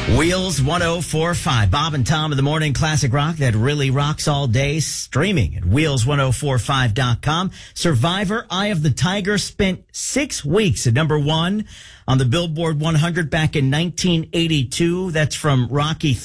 Wheels 1045. Bob and Tom of the Morning Classic Rock that really rocks all day. Streaming at wheels1045.com. Survivor, Eye of the Tiger, spent 6 weeks at number 1 on the Billboard 100 back in 1982. That's from Rocky